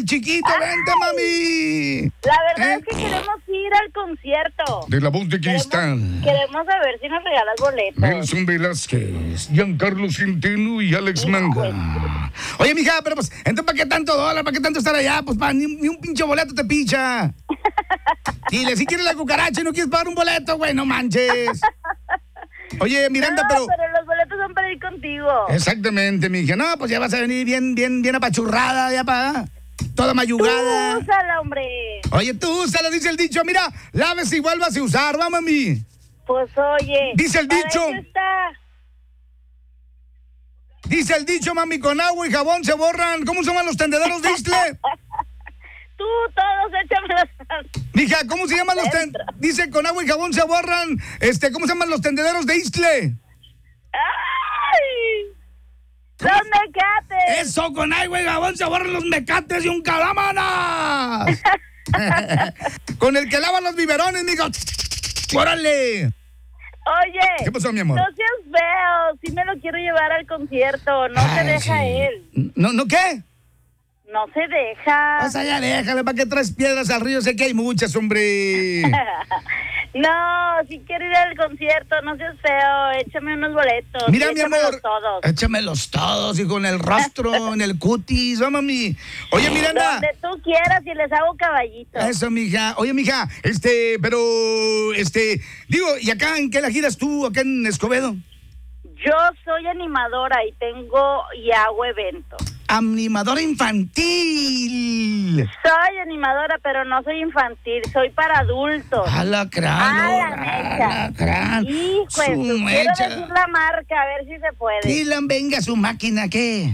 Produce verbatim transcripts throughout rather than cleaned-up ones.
el chiquito, ¡Ay! vente, mami. La verdad ¿Eh? es que queremos ir al concierto. De la voz de cristal. Queremos, queremos saber si nos regalas boletos. Nelson Velázquez, Giancarlo Centeno y Alex Manga. Oye, mija, pero pues, entonces, ¿para qué tanto dólar? ¿Para qué tanto estar allá? Pues, para ni, ni un pinche boleto te picha. Dile, si quieres la cucaracha y no quieres pagar un boleto, güey, no manches. Oye, Miranda, no, pero... pero los boletos son para ir contigo. Exactamente, mija. No, pues ya vas a venir bien, bien, bien apachurrada, ya para... Toda mayugada. Tú úsala, hombre. Oye, tú úsala, dice el dicho. Mira, laves y vuelvas a usar, va, mami. Pues oye. Dice el para dicho. eso está. Dice el dicho, mami, con agua y jabón se borran. ¿Cómo se llaman los tendederos de Istle? Tú, todos, échamelos. Mija, ¿cómo se llaman los tendederos? Dice, con agua y jabón se borran. Este, ¿cómo se llaman los tendederos de Istle? ¡Ay! ¡Los mecates! Eso, con agua y jabón se borran los mecates y un calámanas. Con el que lavan los biberones, mija. ¡Órale! Oye. ¿Qué pasó, mi amor? No seas feo. Sí me lo quiero llevar al concierto. No Ay, se deja sí. él. ¿No, no qué? No se deja. Pues allá déjale, ¿para qué traes piedras al río? Sé que hay muchas, hombre. No, si quiero ir al concierto, no seas feo, échame unos boletos. Mira, mi échamelos amor, todos. échamelos todos y con el rostro, en el cutis, va, mami. Oye, Miranda. Donde tú quieras y les hago caballito. Eso, mija. Oye, mija, este, pero, este, digo, ¿y acá en qué la giras tú, acá en Escobedo? Yo soy animadora y tengo y hago eventos. Animadora infantil. Soy animadora, pero no soy infantil, soy para adultos. Alacrán, A la mecha. alacrán. Hijo, Su quiero mecha. decir la marca, a ver si se puede. Dylan, venga su máquina, ¿qué?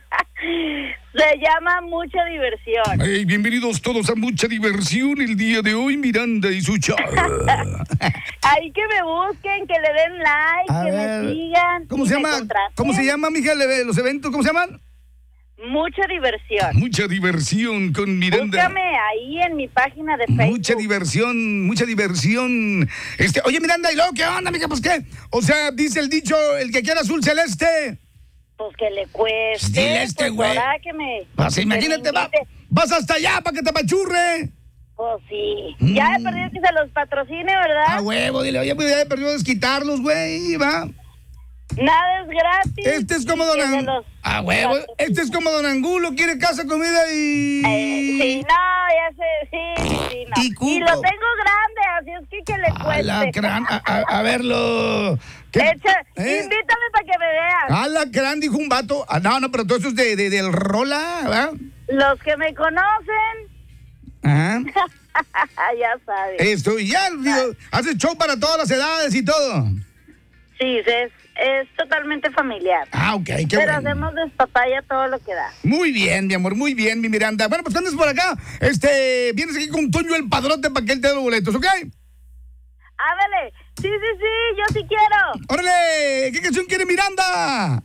Se llama Mucha Diversión. Hey, bienvenidos todos a Mucha Diversión el día de hoy, Miranda y su chava. Ahí que me busquen, que le den like, A que ver, me sigan. ¿Cómo y se me llama? contraten. ¿Cómo se llama, mija, los eventos? ¿Cómo se llaman? Mucha Diversión. Mucha Diversión con Miranda. Búscame ahí en mi página de Facebook. Mucha diversión, mucha diversión. Este, oye, Miranda, ¿y luego qué onda, mija? Pues qué. O sea, dice el dicho, el que quiera azul celeste. Pues que le cueste. Pues dile a este pues, güey. ahora que me, Pues que imagínate, me va, invite. vas hasta allá para que te pachurre. Pues sí. Mm. Ya he perdido que se los patrocine, ¿verdad? A huevo, dile, oye, pues ya he perdido desquitarlos, güey, va. Nada es gratis. Este es como y don que se Angulo. los A huevo, patrocine. este es como don Angulo, quiere casa, comida y... Eh, sí, no, ya sé, sí, sí, no. Y cupo. Y lo tengo grande, así es que que le cueste. Alacrán, a, a, a verlo. ¿Qué? Echa, ¿Eh? Invítame para que me veas. Alacrán, dijo un vato. Ah, no, no, pero todo eso es de, de, del rola, ¿verdad? Los que me conocen, Ajá. ya saben. Esto, y ya, digo, hace show para todas las edades y todo. Sí, es, es totalmente familiar. Ah, ok, qué Pero bueno. hacemos despapaya todo lo que da. Muy bien, mi amor, muy bien, mi Miranda. Bueno, pues cuando andes por acá, este, vienes aquí con Toño el Padrote para que él te dé los boletos, ¿ok? Ándale. Sí, sí, sí, yo sí quiero. ¡Órale! ¿Qué canción quiere Miranda?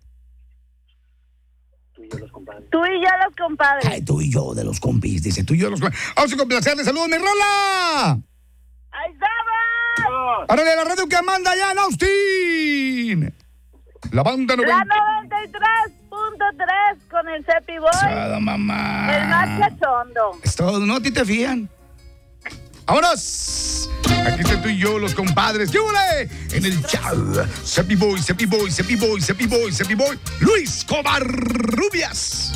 Tú y yo los compadres. Ay, tú y yo de los compis, dice, tú y yo de los compis. Vamos a complacerle, saludos, mi rola. ¡Ahí estamos! ¡Órale, la radio que manda allá en Austin! La banda La noventa. noventa y tres punto tres con el Cepi Boy. Chada, mamá. El más cachondo. Es todo, ¿no? ¿A ti te fían? ¡Vámonos! Aquí está tú y yo, los compadres. ¡Yúbale! En el chat. Cepi Boy, Cepi Boy, Cepi Boy, Cepi Boy, Cepi Boy. Luis Covarrubias.